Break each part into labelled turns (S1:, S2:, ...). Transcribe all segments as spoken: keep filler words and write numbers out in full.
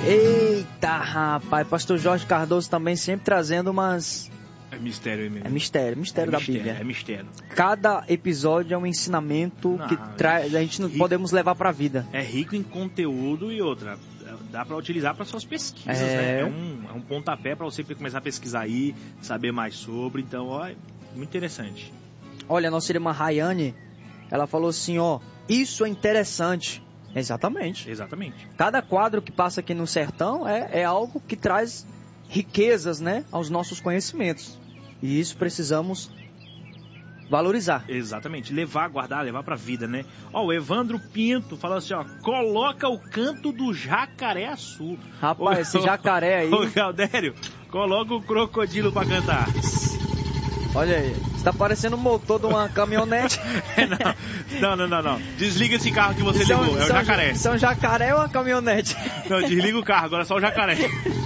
S1: Eita, rapaz, pastor Jorge Cardoso também sempre trazendo umas...
S2: É mistério mesmo.
S1: É mistério, mistério
S2: é
S1: da
S2: mistério,
S1: Bíblia.
S2: É mistério.
S1: Cada episódio é um ensinamento
S2: não,
S1: que traz, a gente não rico, podemos levar para a vida.
S2: É rico em conteúdo e outra, dá para utilizar para suas pesquisas, é... né? É um, é um pontapé para você começar a pesquisar aí, saber mais sobre, então, ó, muito interessante.
S1: Olha, a nossa irmã Rayane, ela falou assim, ó, isso é interessante. Exatamente.
S2: Exatamente.
S1: Cada quadro que passa aqui no sertão é, é algo que traz riquezas, né, aos nossos conhecimentos. E isso precisamos valorizar.
S2: Exatamente. Levar, guardar, levar pra vida, né? Ó, o Evandro Pinto fala assim, ó, coloca o canto do jacaré-açu.
S1: Rapaz, ô, esse jacaré aí...
S2: Ô, Galdério, coloca o crocodilo pra cantar.
S1: Olha aí, está parecendo o motor de uma caminhonete.
S2: não, não, não, não. Desliga esse carro que você
S1: isso
S2: ligou, é o jacaré.
S1: Isso é um jacaré ou uma caminhonete?
S2: Não, desliga o carro, agora é só o jacaré.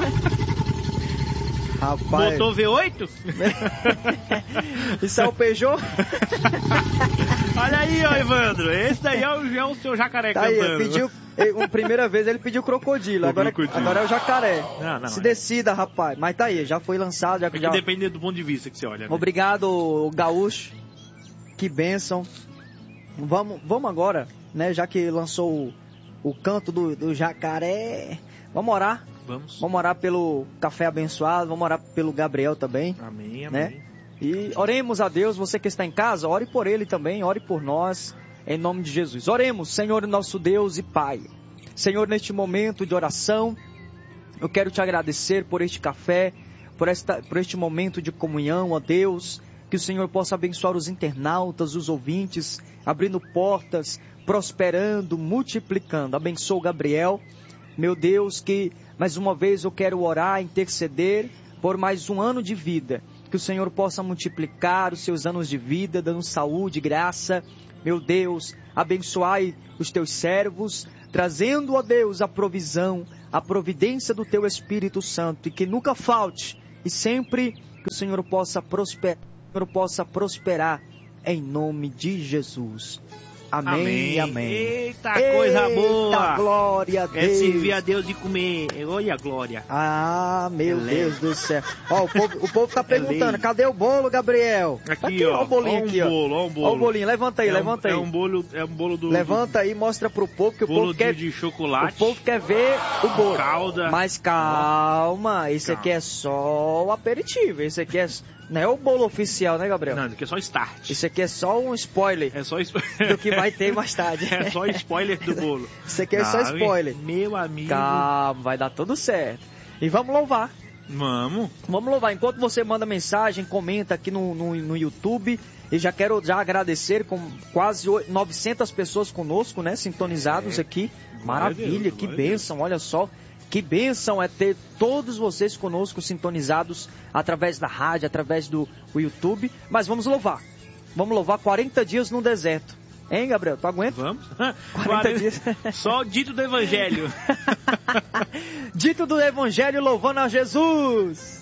S1: Rapaz.
S2: Motor V oito?
S1: Isso é o Peugeot?
S2: Olha aí, ó, Evandro. Esse daí é o, é o seu jacaré
S1: tá
S2: cantando.
S1: Aí, pediu, a primeira vez ele pediu crocodilo, agora, crocodilo. agora é o jacaré.
S2: Não, não,
S1: Se
S2: é.
S1: decida, rapaz. Mas tá aí, já foi lançado. Já,
S2: é que
S1: já...
S2: depende do ponto de vista que você olha. Né?
S1: Obrigado, Gaúcho. Que bênção. Vamos, vamos agora, né? Já que lançou o, o canto do, do jacaré. Vamos orar.
S2: Vamos.
S1: Vamos orar pelo café abençoado, vamos orar pelo Gabriel também.
S2: Amém, amém.
S1: Né? E oremos a Deus, você que está em casa, ore por ele também, ore por nós, em nome de Jesus. Oremos, Senhor nosso Deus e Pai. Senhor, neste momento de oração, eu quero te agradecer por este café, por, esta, por este momento de comunhão, ó Deus, que o Senhor possa abençoar os internautas, os ouvintes, abrindo portas, prosperando, multiplicando. Abençoa o Gabriel, meu Deus, que mais uma vez eu quero orar, interceder por mais um ano de vida. Que o Senhor possa multiplicar os seus anos de vida, dando saúde, graça. Meu Deus, abençoai os teus servos, trazendo, ó Deus, a provisão, a providência do teu Espírito Santo. E que nunca falte, e sempre que o Senhor possa prosperar, o Senhor possa prosperar em nome de Jesus. Amém, amém. amém.
S2: Eita, Eita coisa boa.
S1: Glória a Deus.
S2: É servir a Deus de comer. Olha a glória.
S1: Ah, meu é Deus do céu. Ó, o povo, o povo tá perguntando,
S2: é
S1: cadê o bolo, Gabriel?
S2: Aqui,
S1: aqui
S2: ó.
S1: Ó o bolinho
S2: ó um
S1: aqui,
S2: bolo,
S1: ó.
S2: Ó um bolo.
S1: Ó o bolinho, levanta aí,
S2: é
S1: levanta
S2: um,
S1: aí.
S2: É um bolo, é um bolo do...
S1: Levanta
S2: do,
S1: aí, mostra pro povo, que o
S2: bolo
S1: povo quer...
S2: de chocolate.
S1: O povo quer ver o bolo.
S2: Calda.
S1: Mas calma, esse calma. aqui é só o aperitivo, esse aqui é... Não é o bolo oficial, né, Gabriel?
S2: Não, isso aqui é só start.
S1: Isso aqui é só um spoiler.
S2: É só spoiler.
S1: Do que vai ter mais tarde.
S2: É só spoiler do bolo.
S1: Isso aqui é não, só spoiler.
S2: Meu amigo.
S1: Calma, vai dar tudo certo. E vamos louvar.
S2: Vamos.
S1: Vamos louvar. Enquanto você manda mensagem, comenta aqui no, no, no YouTube. E já quero já agradecer com quase novecentas pessoas conosco, né? Sintonizados é. aqui. Maravilha, Deus, que bênção, Deus. Olha só. Que bênção é ter todos vocês conosco sintonizados através da rádio, através do YouTube. Mas vamos louvar. Vamos louvar quarenta dias no deserto. Hein, Gabriel? Tu aguenta?
S2: Vamos.
S1: quarenta dias.
S2: Só dito do Evangelho.
S1: Dito do Evangelho louvando a Jesus.